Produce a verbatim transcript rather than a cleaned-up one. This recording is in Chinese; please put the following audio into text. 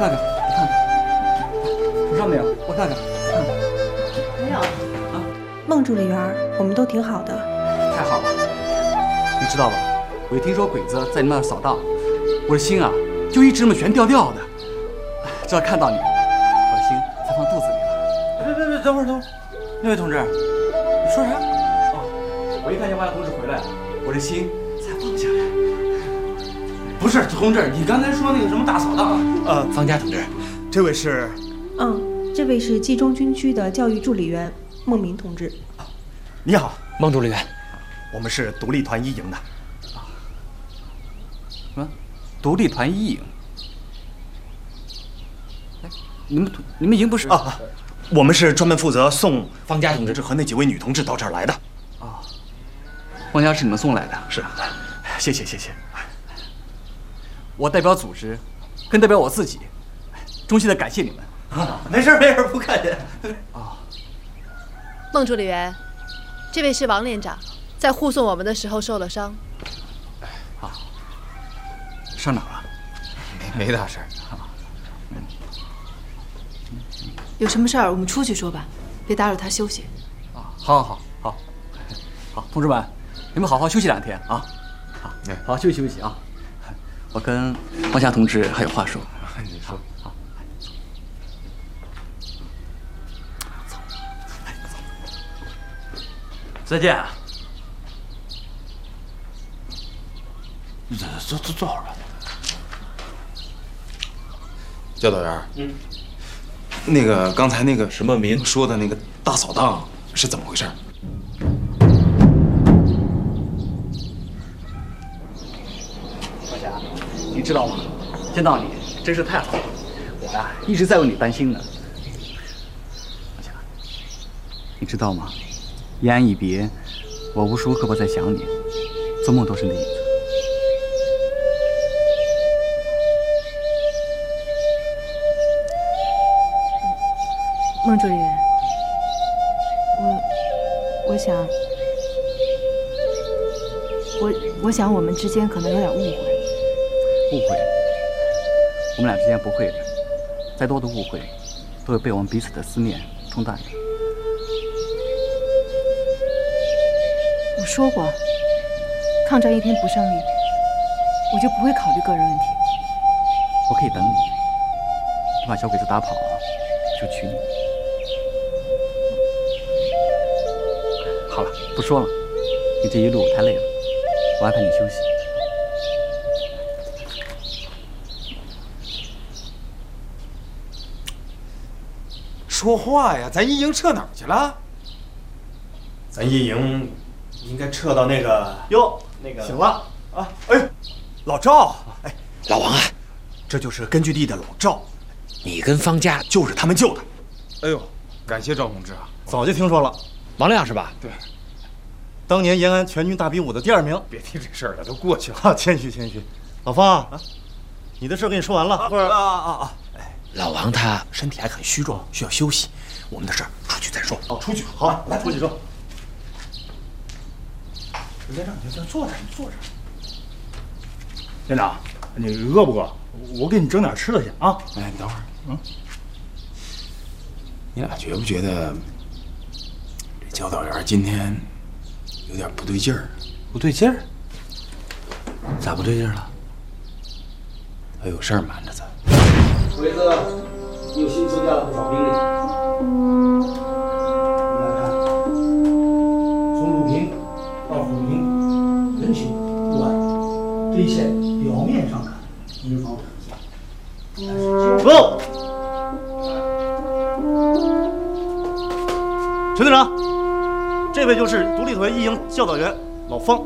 看看，我看看，手上没有？我看看，我看看， 没有啊。 孟助理员，我们都挺好的。 太好了，你知道吧？我一听说鬼子在你们那儿扫荡，我的心啊就一直那么悬吊吊的。直到看到你，我的心才放肚子里了。 别别别，等会儿等会儿，那位同志，你说啥？ 哦，我一看见王家同志回来，我的心才放下来。 不是，同志，你刚才说那个什么大扫荡？ 呃，方家同志，这位是？ 嗯，这位是冀中军区的教育助理员孟明同志。 你好， 孟助理员， 我们是独立团一营的。 什么？独立团一营？哎，你们你们营不是啊？我们是专门负责送方家同志和那几位女同志到这儿来的。 啊，方家是你们送来的？ 是，谢谢谢谢。 我代表组织，更代表我自己，衷心的感谢你们。 啊，没事没事，不客气。 啊， 孟助理员，这位是王连长，在护送我们的时候受了伤。 啊，伤哪儿了？ 没没大事。 有什么事儿我们出去说吧，别打扰他休息。 啊，好，好，好，好，同志们，你们好好休息两天啊，好，好休息休息啊。我跟王霞同志还有话说。 你说。 好。走， 再见。坐坐坐坐会儿吧。 教导员，嗯，那个刚才那个什么民说的那个大扫荡是怎么回事？ 王霞，你知道吗？见到你真是太好了，我呀一直在为你担心呢。王霞，你知道吗？言安一别，我无时无刻不在想你，做梦都是那影子。 孟助理员，我我想，我我想我们之间可能有点误会。 误会？我们俩之间不会的，再多的误会，都会被我们彼此的思念冲淡的。 我说过，抗战一天不胜利，我就不会考虑个人问题。 我可以等你，你把小鬼子打跑了，我就娶你。好了，不说了，你这一路太累了，我安排你休息。 说话呀，咱一营撤哪儿去了？ 咱一营应该撤到那个哟，那个醒了啊！哎，老赵，哎， 老王啊， 这就是根据地的老赵， 你跟方家就是他们救的。 哎呦，感谢赵同志啊！ 早就听说了， 王亮是吧？ 对， 当年延安全军大比武的第二名。 别提这事儿了，都过去了。 啊，谦虚谦虚。老方啊，你的事跟你说完了。 不是啊啊啊！哎， 老王他身体还很虚弱，需要休息。我们的事儿出去再说。 哦，出去好，来出去说。 连长，你就坐着，你坐着。连长，你饿不饿？我给你整点吃的去啊。 哎，你等会儿，嗯，你俩觉不觉得这教导员今天有点不对劲儿？ 不对劲儿？咋不对劲儿了？ 他有事儿瞒着咱。 鬼子又新增加了不少兵力。你来看，从鲁平到虎平，人情不安，这一切表面上看，营房很但是不，陈队长，这位就是独立团一营教导员老方。